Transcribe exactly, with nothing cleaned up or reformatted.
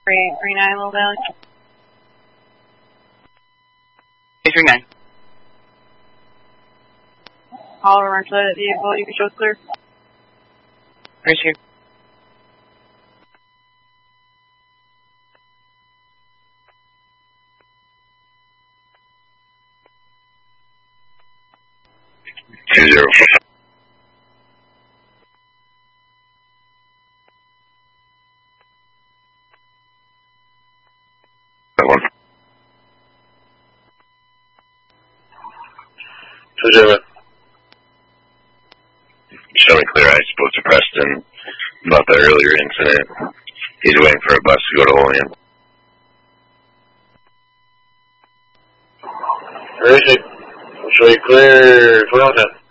three three nine, Little Valley. eight three nine. All over to the vehicle, you can show us clear. Right here. Two zero four. That one. Two zero. Show me clear. I spoke to Preston about the earlier incident. He's waiting for a bus to go to Olean. Where is it? I'll show you clear. Toronto.